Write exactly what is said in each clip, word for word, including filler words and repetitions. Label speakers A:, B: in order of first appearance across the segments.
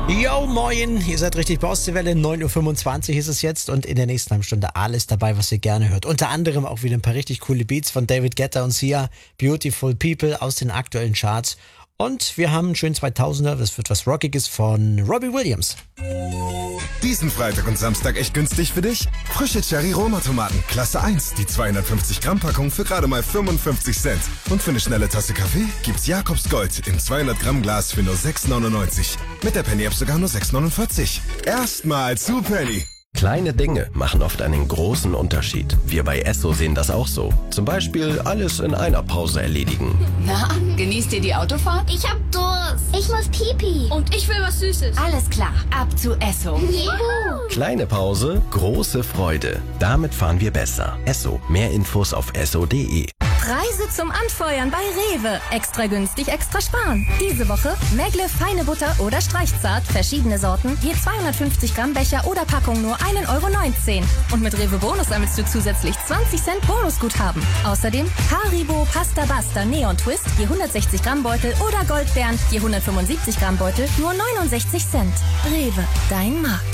A: Yo, moin, ihr seid richtig bei Ostseewelle, neun Uhr fünfundzwanzig ist es jetzt und in der nächsten halben Stunde alles dabei, was ihr gerne hört. Unter anderem auch wieder ein paar richtig coole Beats von David Guetta und Sia, Beautiful People aus den aktuellen Charts. Und wir haben einen schönen zweitausender, das wird was Rockiges von Robbie Williams.
B: Diesen Freitag und Samstag echt günstig für dich? Frische Cherry-Roma-Tomaten, Klasse eins, die zweihundertfünfzig Gramm Packung für gerade mal fünfundfünfzig Cent. Und für eine schnelle Tasse Kaffee gibt's Jakobs Gold im zweihundert Gramm Glas für nur sechs neunundneunzig. Mit der Penny-App sogar nur sechs neunundvierzig. Erstmal zu Penny.
C: Kleine Dinge machen oft einen großen Unterschied. Wir bei Esso sehen das auch so. Zum Beispiel alles in einer Pause erledigen.
D: Na, genießt ihr die Autofahrt?
E: Ich hab Durst. Ich muss Pipi.
D: Und ich will was Süßes.
E: Alles klar, ab zu Esso.
C: Juhu. Kleine Pause, große Freude. Damit fahren wir besser. Esso. Mehr Infos auf esso punkt de.
F: Preise zum Anfeuern bei Rewe. Extra günstig, extra sparen. Diese Woche Megle feine Butter oder Streichzart, verschiedene Sorten, je zweihundertfünfzig Gramm Becher oder Packung nur ein Euro neunzehn. Und mit Rewe Bonus sammelst du zusätzlich zwanzig Cent Bonusguthaben. Außerdem Haribo Pasta Basta Neon Twist, je hundertsechzig Gramm Beutel oder Goldbeeren, je hundertfünfundsiebzig Gramm Beutel, nur neunundsechzig Cent. Rewe, dein Markt.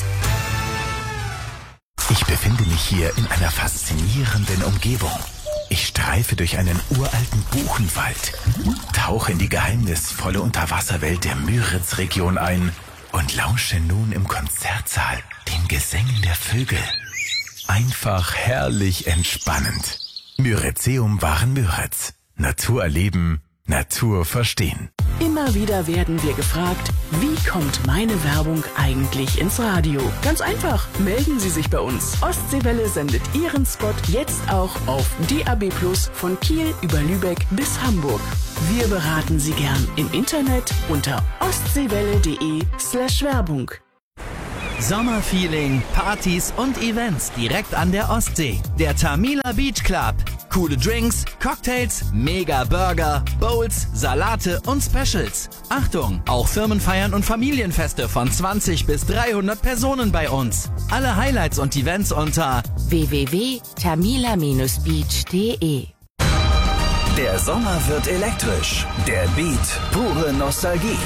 G: Ich befinde mich hier in einer faszinierenden Umgebung. Ich streife durch einen uralten Buchenwald, tauche in die geheimnisvolle Unterwasserwelt der Müritz-Region ein und lausche nun im Konzertsaal den Gesängen der Vögel. Einfach herrlich entspannend. Müritzeum waren Müritz. Natur erleben, Natur verstehen.
H: Immer wieder werden wir gefragt, wie kommt meine Werbung eigentlich ins Radio? Ganz einfach, melden Sie sich bei uns. Ostseewelle sendet Ihren Spot jetzt auch auf D A B plus, von Kiel über Lübeck bis Hamburg. Wir beraten Sie gern im Internet unter ostseewelle.de slash Werbung.
I: Sommerfeeling, Partys und Events direkt an der Ostsee. Der Tamila Beach Club. Coole Drinks, Cocktails, Mega Burger, Bowls, Salate und Specials. Achtung, auch Firmenfeiern und Familienfeste von zwanzig bis dreihundert Personen bei uns. Alle Highlights und Events unter
J: w w w punkt tamila Bindestrich beach punkt de.
G: Der Sommer wird elektrisch. Der Beat, pure Nostalgie.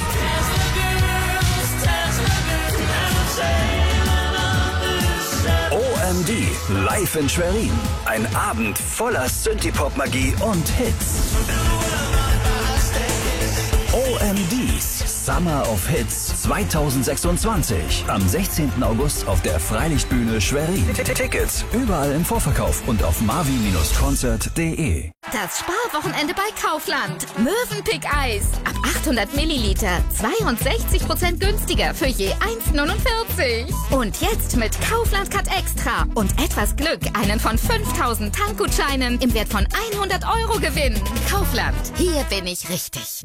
G: O M D, live in Schwerin. Ein Abend voller Synthie-Pop-Magie und Hits. O M Ds Summer of Hits zweitausendsechsundzwanzig. Am sechzehnten August auf der Freilichtbühne Schwerin. Tickets überall im Vorverkauf und auf marvi Bindestrich concert punkt de.
K: Das Sparwochenende bei Kaufland. Mövenpick-Eis. Ab achthundert Milliliter. zweiundsechzig Prozent günstiger für je eins neunundvierzig. Und jetzt mit Kaufland Cut Extra. Und etwas Glück einen von fünftausend Tankgutscheinen im Wert von hundert Euro gewinnen. Kaufland. Hier bin ich richtig.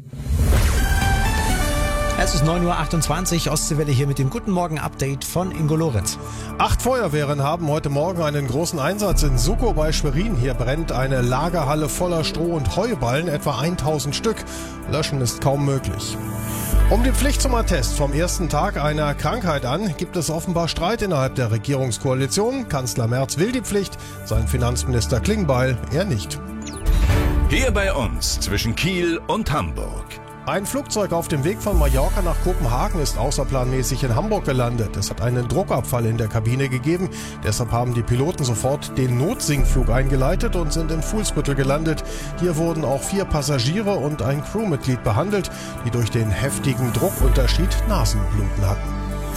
A: Es ist neun Uhr achtundzwanzig, Ostseewelle hier mit dem Guten Morgen-Update von Ingo Lorenz.
L: Acht Feuerwehren haben heute Morgen einen großen Einsatz in Suckow bei Schwerin. Hier brennt eine Lagerhalle voller Stroh- und Heuballen, etwa tausend Stück. Löschen ist kaum möglich. Um die Pflicht zum Attest vom ersten Tag einer Krankheit an gibt es offenbar Streit innerhalb der Regierungskoalition. Kanzler Merz will die Pflicht, sein Finanzminister Klingbeil er nicht.
M: Hier bei uns zwischen Kiel und Hamburg.
L: Ein Flugzeug auf dem Weg von Mallorca nach Kopenhagen ist außerplanmäßig in Hamburg gelandet. Es hat einen Druckabfall in der Kabine gegeben. Deshalb haben die Piloten sofort den Notsinkflug eingeleitet und sind in Fuhlsbüttel gelandet. Hier wurden auch vier Passagiere und ein Crewmitglied behandelt, die durch den heftigen Druckunterschied Nasenbluten hatten.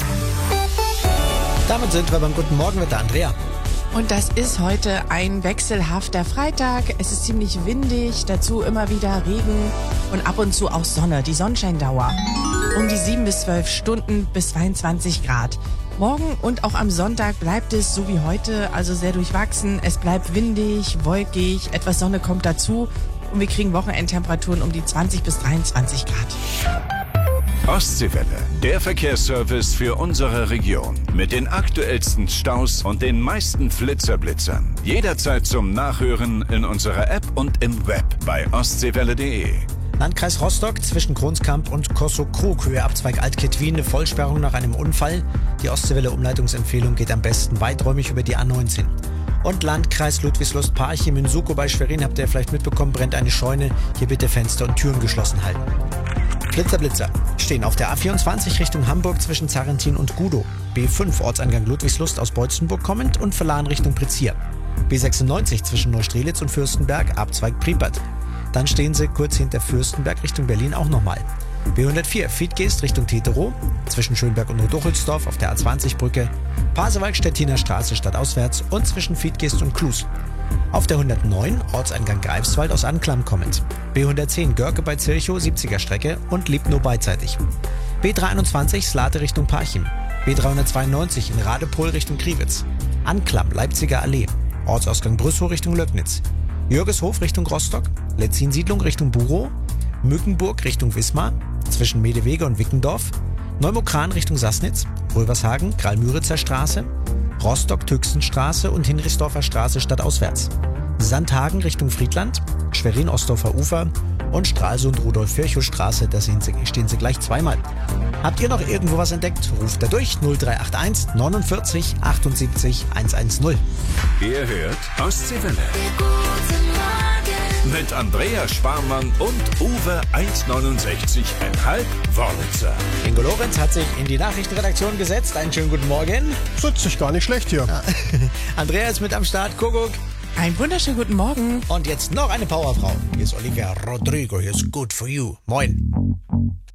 A: Damit sind wir beim Guten Morgen mit der Andrea.
N: Und das ist heute ein wechselhafter Freitag. Es ist ziemlich windig, dazu immer wieder Regen und ab und zu auch Sonne, die Sonnenscheindauer. Um die sieben bis zwölf Stunden bis zweiundzwanzig Grad. Morgen und auch am Sonntag bleibt es so wie heute, also sehr durchwachsen. Es bleibt windig, wolkig, etwas Sonne kommt dazu und wir kriegen Wochenendtemperaturen um die zwanzig bis dreiundzwanzig Grad.
M: Ostseewelle, der Verkehrsservice für unsere Region. Mit den aktuellsten Staus und den meisten Flitzerblitzern. Jederzeit zum Nachhören in unserer App und im Web bei ostseewelle punkt de.
A: Landkreis Rostock zwischen Kronskamp und Kosow-Krug, Höhe Abzweig Alt-Kettwin, eine Vollsperrung nach einem Unfall. Die Ostseewelle-Umleitungsempfehlung geht am besten weiträumig über die A neunzehn. Und Landkreis Ludwigslust-Parchim in Suckow bei Schwerin, habt ihr vielleicht mitbekommen, brennt eine Scheune. Hier bitte Fenster und Türen geschlossen halten. Flitzer, Blitzer. Stehen auf der A vierundzwanzig Richtung Hamburg zwischen Zarrentin und Gudow. B fünf Ortseingang Ludwigslust aus Beutzenburg kommend und Verlan Richtung Prizier. B sechsundneunzig zwischen Neustrelitz und Fürstenberg, Abzweig Priepert. Dann stehen sie kurz hinter Fürstenberg Richtung Berlin auch nochmal. B hundertvier Fiedgeest Richtung Teterow, zwischen Schönberg und Noduchelsdorf auf der A zwanzig Brücke. Pasewalk Stettiner Straße stadtauswärts und zwischen Fiedgeest und Klus. Auf der hundertneun Ortseingang Greifswald aus Anklam kommend. B hundertzehn Görke bei Zirchow, siebziger Strecke und Liebnow beidseitig. B dreihunderteinundzwanzig Slate Richtung Parchim. B dreihundertzweiundneunzig in Radepol Richtung Kriwitz. Anklam Leipziger Allee. Ortsausgang Brüssow Richtung Löcknitz. Jürgeshof Richtung Rostock. Letzin-Siedlung Richtung Burow. Mückenburg Richtung Wismar. Zwischen Medewege und Wickendorf. Neumokran Richtung Sassnitz. Rövershagen Karl-Müritzer Straße. Rostock-Tüxenstraße und Hinrichsdorfer Straße stadtauswärts. Sandhagen Richtung Friedland, Schwerin-Ostdorfer Ufer und Stralsund-Rudolf-Virchow-Straße, da stehen sie, stehen sie gleich zweimal. Habt ihr noch irgendwo was entdeckt? Ruft da durch null drei acht eins neunundvierzig achtundsiebzig hundertzehn.
M: Ihr hört Ostseewelle. Mit Andreas Sparmann und Uwe eins neunundsechzig Komma fünf Wörlitzer.
A: Ingo Lorenz hat sich in die Nachrichtenredaktion gesetzt. Einen schönen guten Morgen.
L: Sitzt sich gar nicht schlecht hier.
A: Ja. Andreas mit am Start. Kuckuck.
N: Einen wunderschönen guten Morgen.
A: Und jetzt noch eine Powerfrau. Hier ist Olivia Rodrigo. Hier ist Good for You. Moin.